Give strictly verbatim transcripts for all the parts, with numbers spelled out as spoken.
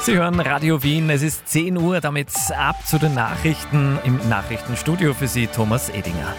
Sie hören Radio Wien, es ist zehn Uhr, damit ab zu den Nachrichten im Nachrichtenstudio für Sie Thomas Edinger.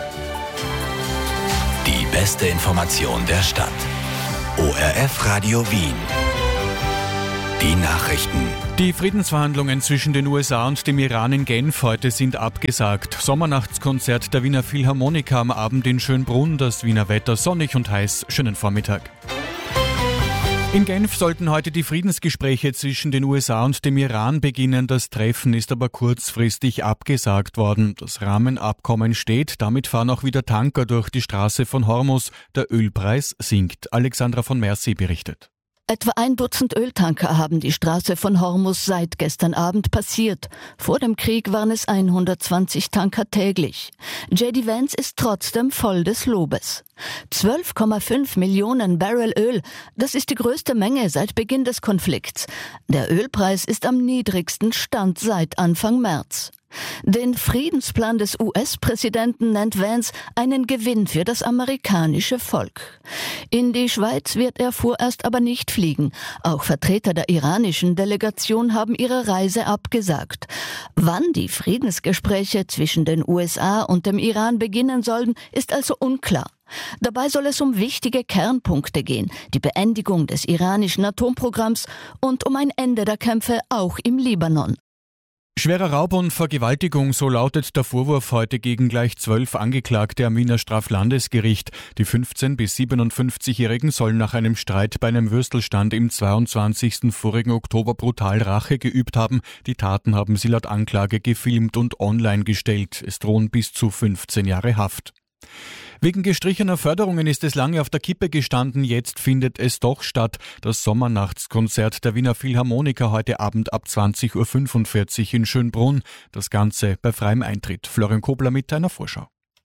Die beste Information der Stadt. O R F Radio Wien. Die Nachrichten. Die Friedensverhandlungen zwischen den U S A und dem Iran in Genf heute sind abgesagt. Sommernachtskonzert der Wiener Philharmoniker am Abend in Schönbrunn, das Wiener Wetter sonnig und heiß. Schönen Vormittag. In Genf sollten heute die Friedensgespräche zwischen den U S A und dem Iran beginnen. Das Treffen ist aber kurzfristig abgesagt worden. Das Rahmenabkommen steht, damit fahren auch wieder Tanker durch die Straße von Hormuz. Der Ölpreis sinkt. Alexandra von Mercy berichtet. Etwa ein Dutzend Öltanker haben die Straße von Hormuz seit gestern Abend passiert. Vor dem Krieg waren es hundertzwanzig Tanker täglich. J D Vance ist trotzdem voll des Lobes. zwölf Komma fünf Millionen Barrel Öl, das ist die größte Menge seit Beginn des Konflikts. Der Ölpreis ist am niedrigsten Stand seit Anfang März. Den Friedensplan des U S-Präsidenten nennt Vance einen Gewinn für das amerikanische Volk. In die Schweiz wird er vorerst aber nicht fliegen. Auch Vertreter der iranischen Delegation haben ihre Reise abgesagt. Wann die Friedensgespräche zwischen den U S A und dem Iran beginnen sollen, ist also unklar. Dabei soll es um wichtige Kernpunkte gehen, die Beendigung des iranischen Atomprogramms und um ein Ende der Kämpfe auch im Libanon. Schwerer Raub und Vergewaltigung, so lautet der Vorwurf heute gegen gleich zwölf Angeklagte am Wiener Straflandesgericht. Die fünfzehn- bis siebenundfünfzigjährigen sollen nach einem Streit bei einem Würstelstand im zweiundzwanzigsten vorigen Oktober brutal Rache geübt haben. Die Taten haben sie laut Anklage gefilmt und online gestellt. Es drohen bis zu fünfzehn Jahre Haft. Wegen gestrichener Förderungen ist es lange auf der Kippe gestanden, jetzt findet es doch statt. Das Sommernachtskonzert der Wiener Philharmoniker heute Abend ab zwanzig Uhr fünfundvierzig in Schönbrunn. Das Ganze bei freiem Eintritt. Florian Kobler mit einer Vorschau.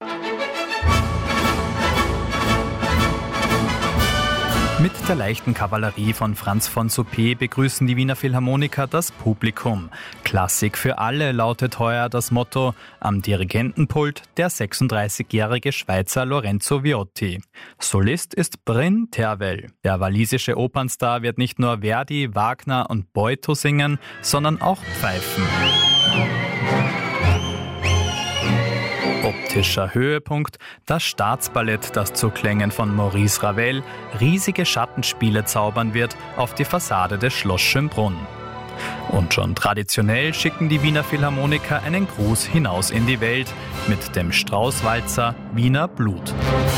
Mit der leichten Kavallerie von Franz von Suppé begrüßen die Wiener Philharmoniker das Publikum. Klassik für alle lautet heuer das Motto. Am Dirigentenpult der sechsunddreißigjährige Schweizer Lorenzo Viotti. Solist ist Bryn Tervel. Der walisische Opernstar wird nicht nur Verdi, Wagner und Boito singen, sondern auch pfeifen. Optischer Höhepunkt, das Staatsballett, das zu Klängen von Maurice Ravel riesige Schattenspiele zaubern wird auf die Fassade des Schloss Schönbrunn. Und schon traditionell schicken die Wiener Philharmoniker einen Gruß hinaus in die Welt mit dem Straußwalzer Wiener Blut.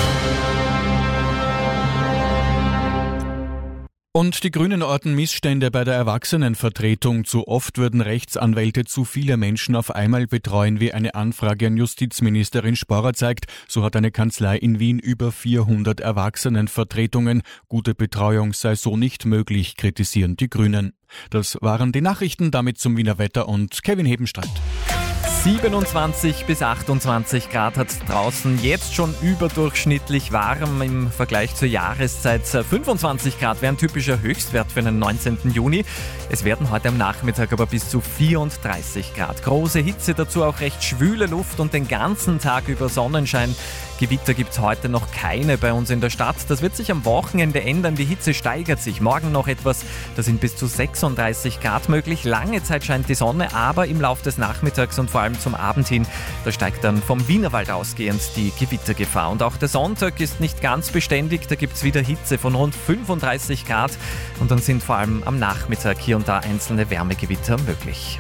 Und die Grünen orten Missstände bei der Erwachsenenvertretung. Zu oft würden Rechtsanwälte zu viele Menschen auf einmal betreuen, wie eine Anfrage an Justizministerin Sporrer zeigt. So hat eine Kanzlei in Wien über vierhundert Erwachsenenvertretungen. Gute Betreuung sei so nicht möglich, kritisieren die Grünen. Das waren die Nachrichten, damit zum Wiener Wetter und Kevin Hebenstreit. siebenundzwanzig bis achtundzwanzig Grad hat draußen, jetzt schon überdurchschnittlich warm im Vergleich zur Jahreszeit. fünfundzwanzig Grad wäre ein typischer Höchstwert für den neunzehnten Juni. Es werden heute am Nachmittag aber bis zu vierunddreißig Grad. Große Hitze, dazu auch recht schwüle Luft und den ganzen Tag über Sonnenschein. Gewitter gibt es heute noch keine bei uns in der Stadt. Das wird sich am Wochenende ändern. Die Hitze steigert sich. Morgen noch etwas. Da sind bis zu sechsunddreißig Grad möglich. Lange Zeit scheint die Sonne, aber im Laufe des Nachmittags und vor allem zum Abend hin, da steigt dann vom Wienerwald ausgehend die Gewittergefahr. Und auch der Sonntag ist nicht ganz beständig. Da gibt es wieder Hitze von rund fünfunddreißig Grad. Und dann sind vor allem am Nachmittag hier und da einzelne Wärmegewitter möglich.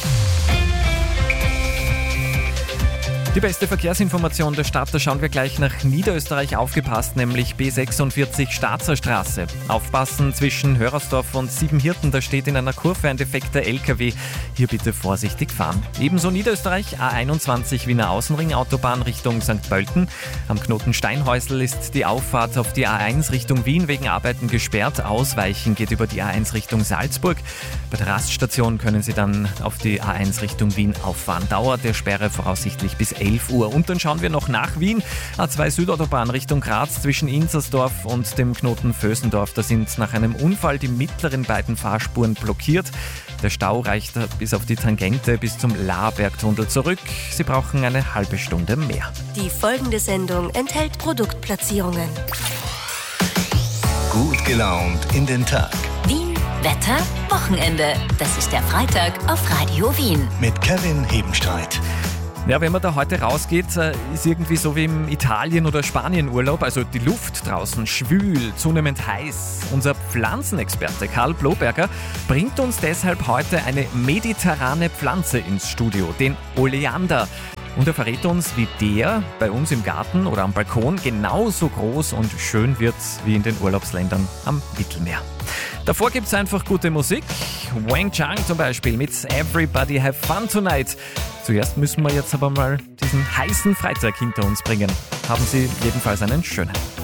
Die beste Verkehrsinformation der Stadt, da schauen wir gleich nach Niederösterreich. Aufgepasst, nämlich B sechsundvierzig Starzer Straße. Aufpassen zwischen Hörersdorf und Siebenhirten, da steht in einer Kurve ein defekter L K W. Hier bitte vorsichtig fahren. Ebenso Niederösterreich, A einundzwanzig Wiener Außenring, Autobahn Richtung Sankt Pölten. Am Knoten Steinhäusl ist die Auffahrt auf die A eins Richtung Wien wegen Arbeiten gesperrt. Ausweichen geht über die A eins Richtung Salzburg. Bei der Raststation können Sie dann auf die A eins Richtung Wien auffahren. Dauer der Sperre voraussichtlich bis elf Uhr. Und dann schauen wir noch nach Wien. A zwei Südautobahn Richtung Graz zwischen Inzersdorf und dem Knoten Vösendorf. Da sind nach einem Unfall die mittleren beiden Fahrspuren blockiert. Der Stau reicht bis auf die Tangente bis zum Laarbergtunnel zurück. Sie brauchen eine halbe Stunde mehr. Die folgende Sendung enthält Produktplatzierungen. Gut gelaunt in den Tag. Wien Wetter, Wochenende. Das ist der Freitag auf Radio Wien. Mit Kevin Hebenstreit. Ja, wenn man da heute rausgeht, ist irgendwie so wie im Italien- oder Spanien-Urlaub. Also die Luft draußen schwül, zunehmend heiß. Unser Pflanzenexperte Karl Bloberger bringt uns deshalb heute eine mediterrane Pflanze ins Studio, den Oleander. Und er verrät uns, wie der bei uns im Garten oder am Balkon genauso groß und schön wird wie in den Urlaubsländern am Mittelmeer. Davor gibt's einfach gute Musik. Wang Chang zum Beispiel mit Everybody Have Fun Tonight. Zuerst müssen wir jetzt aber mal diesen heißen Freitag hinter uns bringen. Haben Sie jedenfalls einen schönen.